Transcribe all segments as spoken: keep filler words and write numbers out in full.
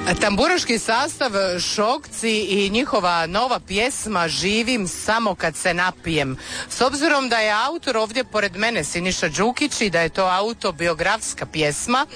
Tamburaški sastav Šokci i njihova nova pjesma Živim samo kad se napijem. S obzirom da je autor ovdje pored mene Siniša Đukić i da je to autobiografska pjesma,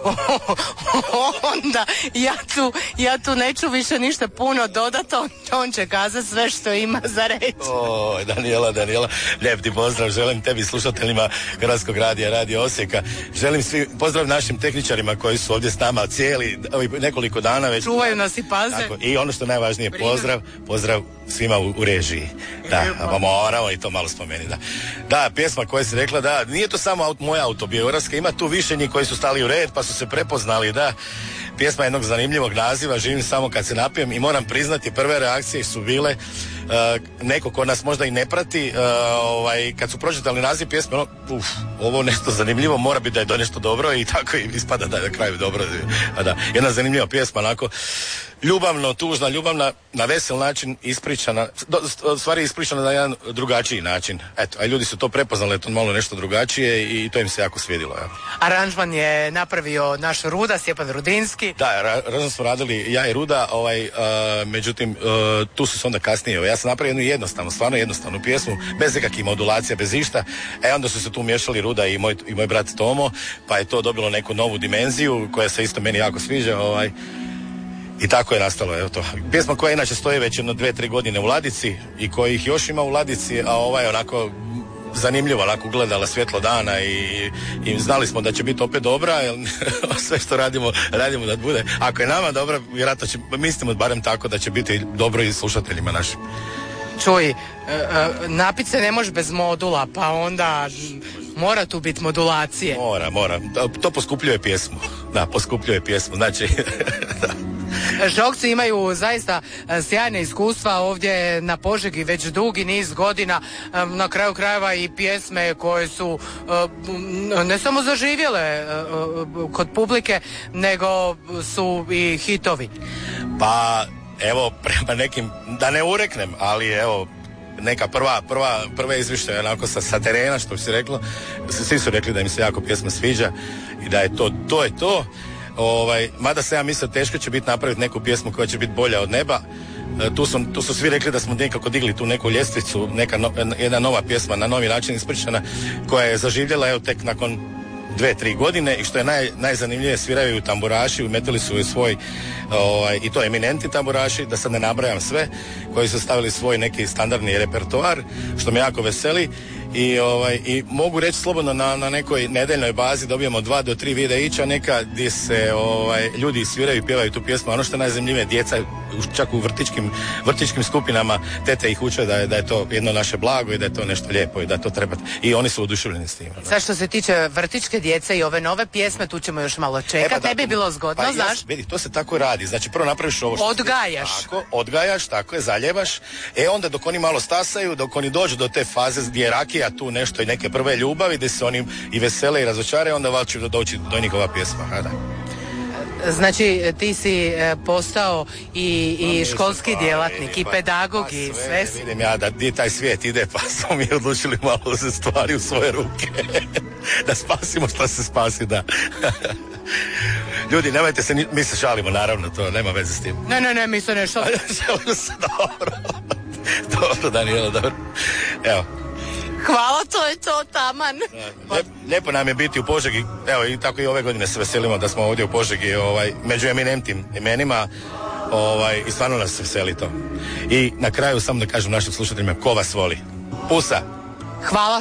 onda ja tu, ja tu neću više ništa puno dodati, on, on će kazati sve što ima za reći. O, Danijela, Danijela, lijep ti pozdrav, želim tebi slušateljima Hrvatskog radija, Radio Osijeka. Želim svi, pozdrav našim tehničarima koji su ovdje s nama cijeli, nekoliko dana već. Čuvaju nas i paze. Tako, i ono što najvažnije, pozdrav, pozdrav svima u, u režiji. Da, pa moramo i to malo spomenuti, da. Da, pjesma koja si rekla, da, nije to samo aut, moja autobiografska, ima tu više njih koji su stali u red pa su se prepoznali, da. Pjesma jednog zanimljivog naziva, Živim samo kad se napijem, i moram priznati, prve reakcije su bile uh, neko ko nas možda i ne prati, uh, ovaj, kad su pročitali naziv pjesme, ono, uf, ovo nešto zanimljivo, mora biti da je do nešto dobro, i tako i ispada da je na kraju dobro. A da, jedna zanimljiva pjesma, onako ljubavno, tužna, ljubavna, na vesel način ispričana, do, stvari ispričana na jedan drugačiji način. Eto, a ljudi su to prepoznali, to malo nešto drugačije i to im se jako svidjelo. Ja. Aranžman je napravio naš Ruda, Stjepan Rudinski. Da, aranžman smo radili ja i Ruda, ovaj, uh, međutim, uh, tu su se onda kasnije, ja sam napravio jednu jednostavnu, stvarno jednostavnu pjesmu, bez nekakvih modulacija, bez išta, e onda su se tu miješali Ruda i moj, i moj brat Tomo, pa je to dobilo neku novu dimenziju, koja se isto meni jako sviđa, ovaj, i tako je nastalo, evo to. Pjesma koja inače stoji već jedno dve, tri godine u ladici i kojih još ima u ladici, a ovaj onako zanimljivo, onako gledala svjetlo dana i, i znali smo da će biti opet dobra, jer sve što radimo, radimo da bude. Ako je nama dobra, vjerojatno će, mislimo barem tako da će biti dobro i slušateljima našim. Čuj, napit se ne može bez modula, pa onda mora tu biti modulacije. Mora, mora. To poskupljuje pjesmu. Da, poskupljuje pjesmu. Znači, da. Šokci imaju zaista sjajne iskustva ovdje na Požegi već dugi niz godina, na kraju krajeva i pjesme koje su ne samo zaživjele kod publike, nego su i hitovi. Pa evo, prema nekim, da ne ureknem, ali evo, neka prva, prva, prve izvištaje onako sa, sa terena, što bi se reklo, svi su rekli da im se jako pjesma sviđa i da je to, to je to. Ovaj, mada se ja mislim teško će biti napraviti neku pjesmu koja će biti bolja od neba. E, tu, su, tu su svi rekli da smo nekako digli tu neku ljestvicu, neka no, jedna nova pjesma na novi način ispričana, koja je zaživjela evo tek nakon dve, tri godine, i što je naj, najzanimljivije, sviraju tamburaši, umetili su u svoj ovaj, i to eminentni tamburaši, da sad ne nabrajam sve, koji su stavili svoj neki standardni repertoar, što me jako veseli. I, ovaj, i mogu reći slobodno na, na nekoj nedeljnoj bazi dobijemo dva do tri videića neka gdje se ovaj, ljudi sviraju i pjevaju tu pjesmu. Ono što je najzanimljivije, djeca čak u vrtićkim, vrtićkim skupinama, tete ih uče da je, da je to jedno naše blago i da je to nešto lijepo i da to treba, i oni su oduševljeni s tim. Sad što se tiče vrtićke djece i ove nove pjesme, tu ćemo još malo čekati, e, pa, ne bi bilo zgodno, pa, znaš? Vidi, to se tako radi, znači prvo napraviš ovo što odgajaš. Tako, odgajaš, tako je, zaljevaš, e onda dok oni malo stasaju, dok oni dođu do te faze gdje je rakija tu nešto i neke prve ljubavi, gdje se oni i vesele i razočare, onda valjda će doći do njih ova pjesma. A, da. Znači ti si postao i, i školski pa, djelatnik, pa, i pedagog, pa, i sve. sve vidim ja da gdje taj svijet ide, pa smo mi odlučili malo uzeti stvari u svoje ruke. Da spasimo što se spasi, da. Ljudi, nemojte se, mi se šalimo, naravno, to nema veze s tim. Ne, ne, ne, mi se ne šalimo. Šalimo se, dobro. Dobro, Danijela, dobro. Evo. Hvala, to je to, taman. Lijep, lijepo nam je biti u Požegi, evo i tako i ove godine se veselimo da smo ovdje u Požegi, ovaj, među eminentnim imenima, ovaj, i stvarno nas se veseli to. I na kraju samo da kažem našim slušateljima, ko vas voli. Pusa. Hvala.